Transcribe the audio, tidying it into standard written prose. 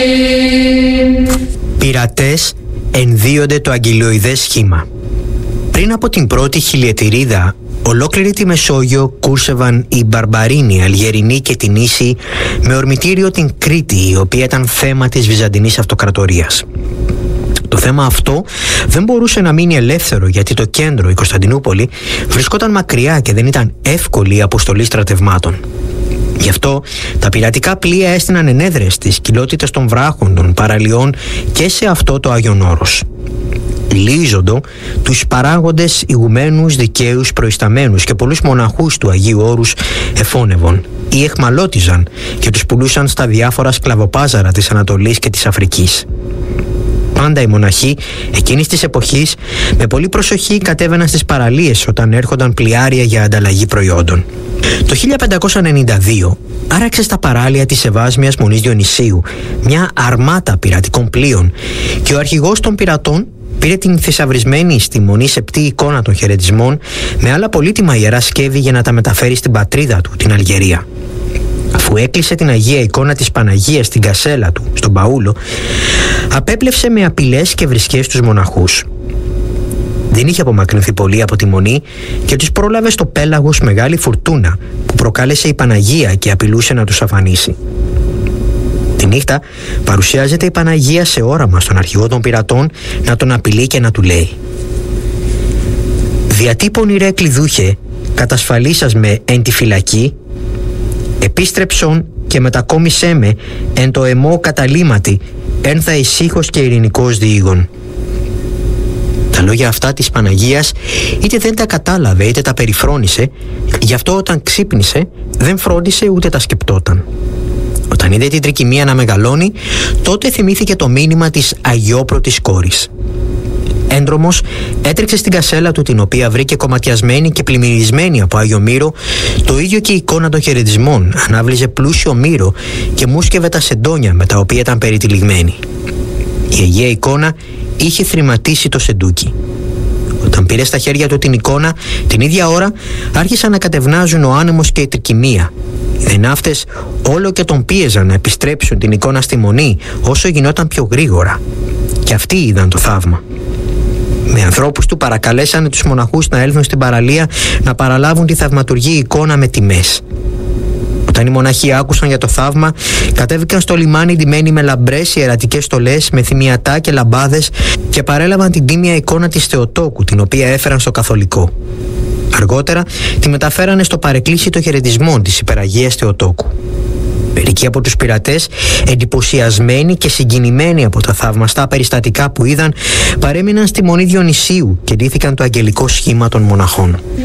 Πειρατές ενδύονται το αγγελοειδές σχήμα. Πριν από την πρώτη χιλιετηρίδα, ολόκληρη τη Μεσόγειο κούρσευαν οι Μπαρμπαρίνοι, Αλγερινοί και την Ίση, με ορμητήριο την Κρήτη, η οποία ήταν θέμα της Βυζαντινής Αυτοκρατορίας. Το θέμα αυτό δεν μπορούσε να μείνει ελεύθερο, γιατί το κέντρο, η Κωνσταντινούπολη, βρισκόταν μακριά και δεν ήταν εύκολη η αποστολή στρατευμάτων. Γι' αυτό τα πειρατικά πλοία έστειναν ενέδρες στις κοιλότητες των βράχων, των παραλιών και σε αυτό το Άγιον Όρος. Λύζοντο τους παράγοντες ηγουμένους, δικαίους, προϊσταμένους και πολλούς μοναχούς του Αγίου Όρους εφώνευον ή εχμαλώτιζαν και τους πουλούσαν στα διάφορα σκλαβοπάζαρα της Ανατολής και της Αφρικής. Πάντα οι μοναχοί εκείνης της εποχής με πολύ προσοχή κατέβαιναν στις παραλίες όταν έρχονταν πλοιάρια για ανταλλαγή προϊόντων. Το 1592 άραξε στα παράλια της Ευάσμιας Μονής Διονυσίου μια αρμάτα πειρατικών πλοίων και ο αρχηγός των πειρατών πήρε την θησαυρισμένη στη Μονή Σεπτή εικόνα των χαιρετισμών με άλλα πολύτιμα ιερά σκεύη για να τα μεταφέρει στην πατρίδα του, την Αλγερία. Αφού έκλεισε την Αγία εικόνα της Παναγίας στην κασέλα του, στον Παούλο, απέπλευσε με απειλές και βρισκές τους μοναχούς. Δεν είχε απομακρυνθεί πολύ από τη Μονή και τους πρόλαβε στο πέλαγος μεγάλη φουρτούνα που προκάλεσε η Παναγία και απειλούσε να τους αφανίσει. Τη νύχτα παρουσιάζεται η Παναγία σε όραμα στον αρχηγό των πειρατών να τον απειλεί και να του λέει: «Διατί πονηρέ κλειδούχε, κατασφαλίσας με εν τη φυλακή, επίστρεψον και μετακόμισέ με εν το εμό καταλήμματι, εν θα ησύχος και ειρηνικός διήγων». Τα λόγια αυτά της Παναγίας είτε δεν τα κατάλαβε είτε τα περιφρόνησε, γι' αυτό όταν ξύπνησε δεν φρόντισε ούτε τα σκεπτόταν. Όταν είδε την τρικυμία να μεγαλώνει, τότε θυμήθηκε το μήνυμα της αγιόπρωτης κόρης. Έντρομος έτρεξε στην κασέλα του, την οποία βρήκε κομματιασμένη και πλημμυρισμένη από Άγιο Μύρο, το ίδιο και η εικόνα των χαιρετισμών ανάβλιζε πλούσιο μύρο και μούσκευε τα σεντόνια με τα οποία ήταν περιτυλιγμένη. Η Αγία εικόνα είχε θρηματίσει το σεντούκι. Όταν πήρε στα χέρια του την εικόνα, την ίδια ώρα άρχισαν να κατευνάζουν ο άνεμος και η τρικυμία. Οι δενάφτες όλο και τον πίεζαν να επιστρέψουν την εικόνα στη Μονή όσο γινόταν πιο γρήγορα. Και αυτοί είδαν το θαύμα. Με ανθρώπους του παρακαλέσανε τους μοναχούς να έλθουν στην παραλία να παραλάβουν τη θαυματουργή εικόνα με τιμές. Όταν οι μοναχοί άκουσαν για το θαύμα, κατέβηκαν στο λιμάνι ντυμένοι με λαμπρές ιερατικές στολές, με θυμιατά και λαμπάδες και παρέλαβαν την τίμια εικόνα της Θεοτόκου, την οποία έφεραν στο καθολικό. Αργότερα τη μεταφέρανε στο παρεκκλήσι των χαιρετισμών της Υπεραγίας Θεοτόκου. Μερικοί από τους πειρατές, εντυπωσιασμένοι και συγκινημένοι από τα θαυμαστά περιστατικά που είδαν, παρέμειναν στη Μονή Διονυσίου και ντύθηκαν το αγγελικό σχήμα των μοναχών.